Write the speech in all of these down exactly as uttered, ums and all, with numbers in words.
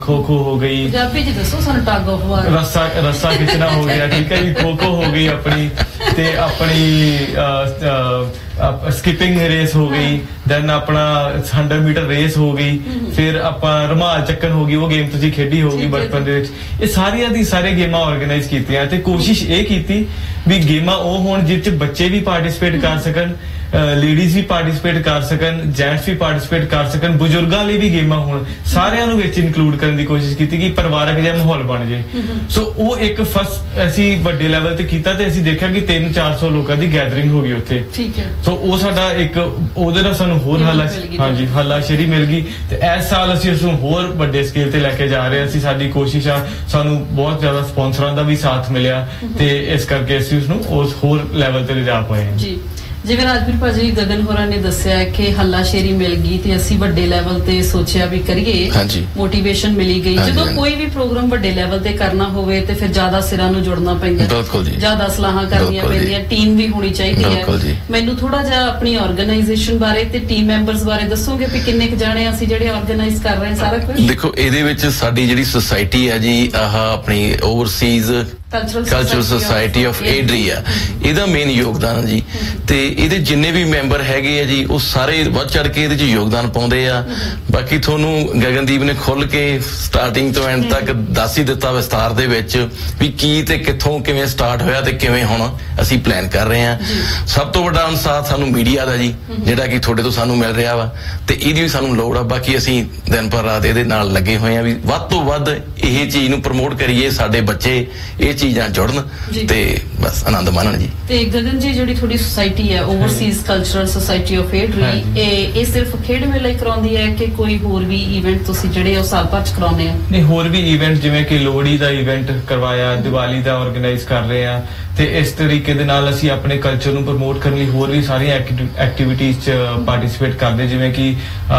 खो खो हो गई, रस्सा रस्सा खिंचना हो गया, ठीक है जी, खो खो हो गई अपनी, ते अपनी स्किपिंग रेस हो गई, देन अपना हंड्रेड मीटर रेस हो गई, फिर अपना रुमाल चक्कन हो गई, वो गेम तुसी खेडी होगी बचपन दे विच। ये सारियां दी सारे गेमां ऑर्गेनाइज कीतियां ते कोशिश ये कीती भी गेमां ओ होण जिस च बच्चे भी पार्टिसिपेट कर सकन, लेडीज भी पार्टिसिपेट कर सकन, जेंट्स भी पार्टिसिपेट कर सकन, बुजुर्गां लई भी गेमां होण, सारियां नूं विच इनकलूड करन दी कोशिश कीती कि परिवारक जिहा माहौल बन जाए। सो वो एक फर्स्ट असीं वड्डे लैवल ते कीता ते असीं देखिया कि तीन चार सौ लोकां दी गैदरिंग हो गई उत्थे, ठीक है। सो वो साडा एक ओहदे नाल सानूं होर हल्ला हाँ जी हल्लाशेरी मिल गई ते इस साल असीं उस नूं होर वड्डे स्केल ते लैके जा रहे। असीं साडी कोशिश आ, सानूं बहुत ज्यादा स्पॉन्सरां दा भी साथ मिलिया ते इस करके असीं उस नूं उस होर लैवल ते लिजा पाए हैं जी। जिवें राजवीर भाजी गगन होरां ने दस्सिया कि हल्लाशेरी मिल गई ते असीं वड्डे लैवल ते सोचिया भी करिए, मोटिवेशन मिली गई। जदों कोई भी प्रोग्राम वड्डे लैवल ते करना होवे ते फिर ज्यादा सिरां नूं जुड़ना पैंदा, ज्यादा सलाहां करनियां पैंदियां, टीम भी होनी चाहिदी है। मैनूं थोड़ा जिहा अपनी ऑर्गेनाइजेशन बारे ते टीम मैंबर्स बारे दसोगे भी किन्ने क जाणे असीं जेहड़े ऑर्गेनाइज कर रहे हैं सारा कुछ? देखो इहदे विच साडी जिहड़ी सोसाइटी है जी, आह अपनी overseas cultural society of Adria, ਇਹਦਾ ਮੇਨ ਯੋਗਦਾਨ ਜੀ। ਤੇ ਇਹਦੇ ਜਿੰਨੇ ਵੀ ਮੈਂਬਰ ਹੈਗੇ ਆ ਜੀ ਉਹ ਸਾਰੇ ਵੱਧ ਚੜ ਕੇ ਇਹਦੇ ਚ ਯੋਗਦਾਨ ਪਾਉਂਦੇ ਆ। ਬਾਕੀ ਤੁਹਾਨੂੰ ਗਗਨਦੀਪ ਨੇ ਖੁੱਲ ਕੇ ਸਟਾਰਟਿੰਗ ਤੋਂ ਐਂਡ ਤੱਕ ਦੱਸ ਹੀ ਦਿੱਤਾ ਵਿਸਤਾਰ ਦੇ ਵਿੱਚ ਵੀ ਕੀ ਤੇ ਕਿੱਥੋਂ ਕਿਵੇਂ ਸਟਾਰਟ ਹੋਇਆ ਤੇ ਕਿਵੇਂ ਹੁਣ ਅਸੀਂ ਪਲਾਨ ਕਰ ਰਹੇ ਆ। ਸਭ ਤੋਂ ਵੱਡਾ ਅਨਸਾਰ ਸਾਨੂੰ ਮੀਡੀਆ ਦਾ ਜੀ, ਜਿਹੜਾ ਕਿ ਤੁਹਾਡੇ ਤੋਂ ਸਾਨੂੰ ਮਿਲ ਰਿਹਾ ਵਾ ਤੇ ਇਹਦੀ ਵੀ ਸਾਨੂੰ ਲੋੜ ਆ। ਬਾਕੀ ਅਸੀਂ ਦਿਨ ਪਰ ਰਾਤ ਇਹਦੇ ਨਾਲ ਲੱਗੇ ਹੋਏ ਆ ਵੀ ਵੱਧ ਤੋਂ ਵੱਧ ਇਹ ਚੀਜ਼ ਨੂੰ ਪ੍ਰਮੋਟ ਕਰੀਏ, ਸਾਡੇ ਬੱਚੇ ਇਹ ਚੀਜ਼ਾਂ ਜੁੜਨ ਤੇ ਬਸ ਆਨੰਦ ਮਾਣਨ ਜੀ। ਤੇ ਗਗਨ ਜੀ ਜਿਹੜੀ ਤੁਹਾਡੀ ਸੁਸਾਇਟੀ ਹੈ ਓਵਰਸੀਜ਼ ਕਲਚਰਲ ਸੁਸਾਇਟੀ ਆਫ ਏਡਰੀ, ਇਹ ਇਹ ਸਿਰਫ ਖੇਡ ਮੇਲੇ ਕਰਾਉਂਦੀ ਹੈ ਕਿ ਕੋਈ ਹੋਰ ਵੀ ਇਵੈਂਟ ਤੁਸੀਂ ਜਿਹੜੇ ਉਹ ਸਾਲ ਭਰ ਚ ਕਰਾਉਂਦੇ ਆ? ਨਹੀਂ, ਹੋਰ ਵੀ ਇਵੈਂਟ ਜਿਵੇਂ ਕਿ ਲੋਹੜੀ ਦਾ ਇਵੈਂਟ ਕਰਵਾਇਆ, ਦੀਵਾਲੀ ਦਾ ਆਰਗੇਨਾਈਜ਼ ਕਰ ਰਹੇ ਆ ਤੇ ਇਸ ਤਰੀਕੇ ਦੇ ਨਾਲ ਅਸੀਂ ਆਪਣੇ ਕਲਚਰ ਨੂੰ ਪ੍ਰਮੋਟ ਕਰਨ ਲਈ ਹੋਰ ਵੀ ਸਾਰੀਆਂ ਐਕਟੀਵਿਟੀਜ਼ ਚ ਪਾਰਟਿਸਿਪੇਟ ਕਰਦੇ, ਜਿਵੇਂ ਕਿ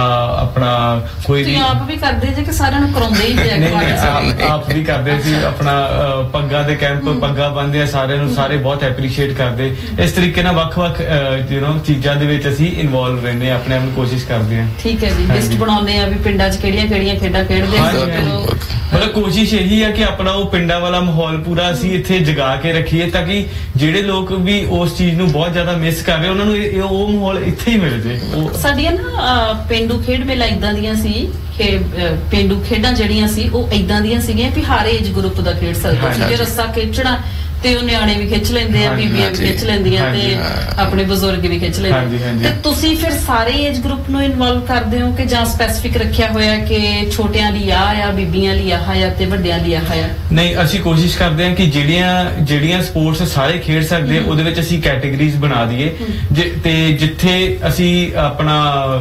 ਆਪਣਾ ਕੋਈ ਵੀ ਆਪ ਵੀ ਕਰਦੇ ਜੇ ਕਿ ਸਾਰਿਆਂ ਨੂੰ ਕਰਾਉਂਦੇ ਹੀ ਜੇ? ਆਪ ਵੀ ਕਰਦੇ ਸੀ, ਆਪਣਾ ਪੱਗਾਂ ਦੇ ਕੈਂਪ ਪੱਗਾਂ ਬੰਨਦੇ ਆ, ਸਾਰਿਆਂ ਨੂੰ ਸਾਰੇ ਬਹੁਤ ਐਪਰੀਸ਼ੀਏਟ ਕਰਦੇ। ਇਸ ਤਰੀਕੇ ਨਾਲ ਵੱਖ-ਵੱਖ ਯੂ نو ਚੀਜ਼ਾਂ ਦੇ ਵਿੱਚ ਅਸੀਂ ਇਨਵੋਲਵ ਰਹਿੰਦੇ ਆ, ਆਪਣੇ ਆਪ ਨੂੰ ਕੋਸ਼ਿਸ਼ ਕਰਦੇ ਆ। ਠੀਕ ਹੈ ਜੀ, ਲਿਸਟ ਬਣਾਉਂਦੇ ਆ ਵੀ ਪਿੰਡਾਂ 'ਚ ਕਿਹੜੀਆਂ-ਕਿਹੜੀਆਂ ਖੇਡਾਂ ਖੇਡਦੇ ਆ। ਮਤਲਬ ਕੋਸ਼ਿਸ਼ ਇਹੀ ਆ ਕਿ ਆਪਣਾ ਉਹ ਪਿੰਡਾਂ ਵਾਲਾ ਮਾਹੌਲ ਪੂਰਾ ਅਸੀਂ ਇੱਥੇ ਜਗਾ ਕੇ ਰੱਖੀਏ ਤਾਂ ਕਿ ਜਿਹੜੇ ਲੋਕ ਵੀ ਉਸ ਚੀਜ਼ ਨੂੰ ਬਹੁਤ ਜ਼ਿਆਦਾ ਮਿਸ ਕਰ ਰਹੇ ਉਹਨਾਂ ਨੂੰ ਉਹ ਮਾਹੌਲ ਇੱਥੇ ਹੀ ਮਿਲ ਜੇ। ਸਾਡੀਆਂ ਨਾ ਪੇਂਡੂ ਖੇਡ ਮੇਲਾ ਇਦਾਂ ਦੀਆਂ ਸੀ ਕਿ ਪੇਂਡੂ ਖੇਡਾਂ ਜਿਹੜੀਆਂ ਸੀ ਉਹ ਇਦਾਂ ਦੀਆਂ ਸੀਗੀਆਂ ਵੀ ਹਰ ਏਜ ਗਰੁੱਪ ਦਾ ਖੇਡ ਸਕਦਾ ਸੀ। ਜੇ ਰੱਸਾ ਖੇਡਣਾ ਤੇ ਉਹ ਨਿਆਣੇ ਵੀ ਖਿੱਚ ਲੈਂਦੇ ਆ, ਬੀਬੀਆਂ ਵੀ ਖਿੱਚ ਲੈਂਦੀਆਂ ਤੇ ਆਪਣੇ ਬਜ਼ੁਰਗ ਵੀ ਖਿੱਚ ਲੈਂਦੇ। ਤੇ ਤੁਸੀਂ ਫਿਰ ਸਾਰੇ ਏਜ ਗਰੁੱਪ ਨੂੰ ਇਨਵੋਲਵ ਕਰਦੇ ਹੋ ਕਿ ਜਾਂ ਸਪੈਸੀਫਿਕ ਰੱਖਿਆ ਹੋਇਆ ਕਿ ਛੋਟਿਆਂ ਲਈ ਆ ਆ, ਬੀਬੀਆਂ ਲਈ ਆਹ ਆ ਤੇ ਵੱਡਿਆਂ ਲਈ ਆਹ ਆ? ਨਹੀਂ, ਅਸੀਂ ਕੋਸ਼ਿਸ਼ ਕਰਦੇ ਹਾਂ ਕਿ ਜਿਹੜੀਆਂ ਜਿਹੜੀਆਂ ਸਪੋਰਟਸ ਸਾਰੇ ਖੇਡ ਸਕਦੇ ਆ ਉਹਦੇ ਵਿੱਚ ਅਸੀਂ ਕੈਟੇਗਰੀਜ਼ ਬਣਾ ਦਈਏ ਤੇ ਜਿੱਥੇ ਅਸੀਂ ਆਪਣਾ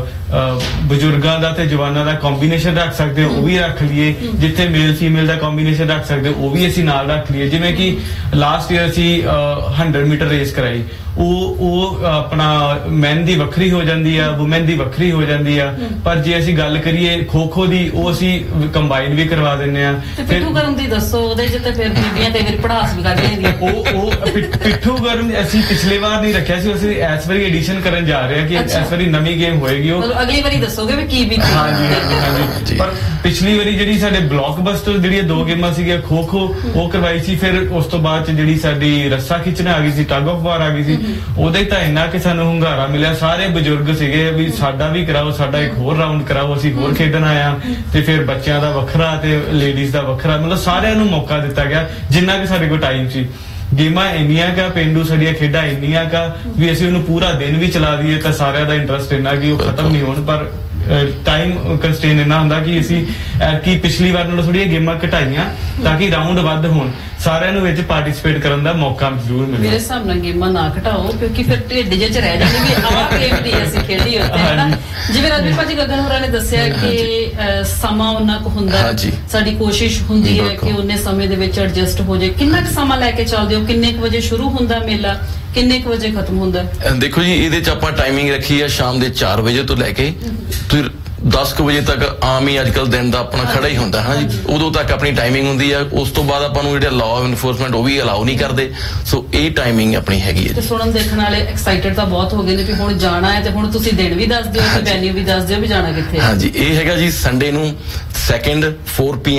ਬਜ਼ੁਰਗਾਂ ਦਾ ਤੇ ਜਵਾਨਾਂ ਦਾ ਕੰਬੀਨੇਸ਼ਨ ਰੱਖ ਸਕਦੇ ਉਹ ਵੀ ਰੱਖ ਲਈਏ, ਜਿੱਥੇ ਮੇਲ ਫੀਮੇਲ ਦਾ ਕੰਬੀਨੇਸ਼ਨ ਰੱਖ ਸਕਦੇ ਉਹ ਵੀ ਅਸੀਂ ਨਾਲ ਰੱਖ ਲਈਏ। ਜਿਵੇਂ ਕਿ ਲਾਸਟ ਈਅਰ ਅਸੀਂ ਹੰਡਰਡ ਮੀਟਰ ਰੇਸ ਕਰਾਈ, ਉਹ ਉਹ ਆਪਣਾ ਮੈਨ ਦੀ ਵੱਖਰੀ ਹੋ ਜਾਂਦੀ ਆ, ਵੂਮੈਨ ਦੀ ਵੱਖਰੀ ਹੋ ਜਾਂਦੀ ਆ, ਪਰ ਜੇ ਅਸੀਂ ਗੱਲ ਕਰੀਏ ਖੋ ਖੋ ਦੀ ਉਹ ਅਸੀਂ ਕੰਬਾਈਨ ਵੀ ਕਰਵਾ ਦਿੰਦੇ ਆ। ਪਿੱਠੂ ਗਰਮ ਦੀ ਦੱਸੋ, ਉਹਦੇ ਚ ਤੇ ਫਿਰ ਬੀਬੀਆਂ ਤੇ ਫਿਰ ਪੜਾਸ ਵੀ ਕੱਢ ਲੈਂਦੀਆਂ। ਉਹ ਉਹ ਪਿੱਠੂ ਗਰਮ ਅਸੀਂ ਪਿਛਲੇ ਵਾਰ ਨਹੀਂ ਰੱਖਿਆ ਸੀ, ਅਸੀਂ ਇਸ ਵਾਰੀ ਐਡੀਸ਼ਨ ਕਰਨ ਜਾ ਰਹੇ ਹਾਂ ਕਿ ਇਸ ਵਾਰੀ ਨਵੀਂ ਗੇਮ ਹੋਏਗੀ। ਉਹ ਅਗਲੀ ਵਾਰੀ ਦੱਸੋਗੇ ਵੀ ਕੀ ਵੀ? ਹਾਂਜੀ ਹਾਂਜੀ। ਪਰ ਪਿਛਲੀ ਵਾਰੀ ਜਿਹੜੀ ਸਾਡੇ ਬਲੌਕਬਸਟਰ ਜਿਹੜੀਆਂ ਦੋ ਗੇਮਾਂ ਸੀਗੀਆਂ ਖੋ ਖੋ ਉਹ ਕਰਵਾਈ ਸੀ, ਫਿਰ ਉਸ ਤੋਂ ਬਾਅਦ ਚ ਜਿਹੜੀ ਸਾਡੀ ਰੱਸਾ ਖਿੱਚਣਾ ਆ ਗਈ ਸੀ, ਟਗ ਆਫ ਵਾਰ ਆ ਗਈ ਸੀ। ਉਹਦੇ ਤਾਂ ਇੰਨਾ ਕਿ ਸਾਨੂੰ ਹੁੰਗਾਰਾ ਮਿਲਿਆ, ਸਾਰੇ ਬਜ਼ੁਰਗ ਸੀਗੇ ਵੀ ਸਾਡਾ ਵੀ ਕਰਾਓ, ਸਾਡਾ ਇੱਕ ਹੋਰ ਰਾਉਂਡ ਕਰਾਓ, ਅਸੀਂ ਹੋਰ ਖੇਡਣ ਆਇਆ। ਤੇ ਫਿਰ ਬੱਚਿਆਂ ਦਾ ਵੱਖਰਾ ਤੇ ਲੇਡੀਜ਼ ਦਾ ਵੱਖਰਾ, ਮਤਲਬ ਸਾਰਿਆਂ ਨੂੰ ਮੌਕਾ ਦਿੱਤਾ ਗਿਆ ਜਿੰਨਾ ਕਿ ਸਾਡੇ ਕੋਲ ਟਾਈਮ ਸੀ। ਗੇਮਾਂ ਇੰਨੀਆਂ ਕਾ ਪੇਂਡੂ ਸਾਡੀਆਂ ਖੇਡਾਂ ਇੰਨੀਆਂ ਕਾ ਵੀ ਅਸੀਂ ਉਹਨੂੰ ਪੂਰਾ ਦਿਨ ਵੀ ਚਲਾ ਦਈਏ ਤਾਂ ਸਾਰਿਆਂ ਦਾ ਇੰਟਰਸਟ ਇੰਨਾ ਕਿ ਉਹ ਖਤਮ ਨਹੀਂ ਹੋਣ। ਪਰ ਟਾਈਮ ਕੰਸਟ੍ਰੇਨ ਇੰਨਾ ਹੁੰਦਾ ਕਿ ਅਸੀਂ ਕਿ ਪਿਛਲੀ ਵਾਰ ਨਾਲੋਂ ਥੋੜ੍ਹੀਆਂ ਗੇਮਾਂ ਘਟਾਈਆਂ ਤਾਂ ਕਿ ਰਾਉਂਡ ਵੱਧ ਹੋਣ, ਸਾਰਿਆਂ ਨੂੰ ਵਿੱਚ ਪਾਰਟਿਸਿਪੇਟ ਕਰਨ ਦਾ ਮੌਕਾ ਜ਼ਰੂਰ ਮਿਲੇ। ਮੇਰੇ ਹਿਸਾਬ ਨਾਲ ਗੇਮਾਂ ਨਾ ਘਟਾਓ ਕਿਉਂਕਿ ਫਿਰ ਢਿੱਡ ਜਿਹੇ ਚ ਰਹਿ ਜਾਂਦੇ ਵੀ ਆਹ ਗੇਮ ਨਹੀਂ ਅਸੀਂ ਖੇਡੀ ਹੁੰਦੀ। ਜਿਵੇਂ ਰਾਜਵੀਰ ਭਾਜੀ ਗਗਨ ਹੋਰਾਂ ਨੇ ਦੱਸਿਆ ਕਿ ਸਮਾਂ ਉਹਨਾਂ ਕੁ ਹੁੰਦਾ, ਸਾਡੀ ਕੋਸ਼ਿਸ਼ ਹੁੰਦੀ ਹੈ ਕਿ ਉਹਨੇ ਸਮੇਂ ਦੇ ਵਿੱਚ ਐਡਜਸਟ ਹੋ ਜਾਏ। ਕਿੰਨਾ ਕੁ ਸਮਾਂ ਲੈ ਕੇ ਚੱਲਦੇ ਹੋ? ਕਿੰਨੇ ਕੁ ਵਜੇ ਸ਼ੁਰੂ ਹੁੰਦਾ ਮੇਲਾ, ਕਿੰਨੇ ਕੁ ਵਜੇ ਖਤਮ ਹੁੰਦਾ? ਦੇਖੋ ਜੀ, ਇਹਦੇ ਚ ਆਪਾਂ ਟਾਈਮਿੰਗ ਰੱਖੀ ਆ ਸ਼ਾਮ ਦੇ ਚਾਰ ਵਜੇ ਤੋਂ ਲੈ ਕੇ ਫਿਰ ਦਸ ਕੁ ਵਜੇ ਤੱਕ ਆਮ ਹੀ ਅੱਜ ਕੱਲ ਦਿਨ ਦਾ ਆਪਣਾ ਖੜਾ ਹੀ ਹੁੰਦਾ ਹਾਂ ਜੀ, ਉਦੋਂ ਤੱਕ ਆਪਣੀ ਟਾਈਮਿੰਗ ਹੁੰਦੀ ਆ। ਉਸ ਤੋਂ ਬਾਅਦ ਆਪਾਂ ਨੂੰ ਜਿਹੜਾ ਲਾਅ ਇਨਫੋਰਸਮੈਂਟ ਉਹ ਵੀ ਅਲਾਉ ਨਹੀਂ ਕਰਦੇ। ਸੋ ਇਹ ਟਾਈਮਿੰਗ ਆਪਣੀ ਹੈਗੀ ਹੈ। ਤੇ ਸੁਣਨ ਦੇਖਣ ਵਾਲੇ ਐਕਸਾਈਟਡ ਤਾਂ ਬਹੁਤ ਹੋ ਗਏ ਨੇ ਵੀ ਹੁਣ ਜਾਣਾ ਹੈ, ਤੇ ਹੁਣ ਤੁਸੀਂ ਦਿਨ ਵੀ ਦੱਸ ਦਿਓ ਤੇ ਵੈਨਿਊ ਵੀ ਦੱਸ ਦਿਓ ਵੀ ਜਾਣਾ ਕਿੱਥੇ ਹੈ। ਹਾਂਜੀ, ਇਹ ਹੈਗਾ ਜੀ ਸੰਡੇ ਨੂੰ ਸੈਕਿੰਡ ਫੋਰ ਪੀ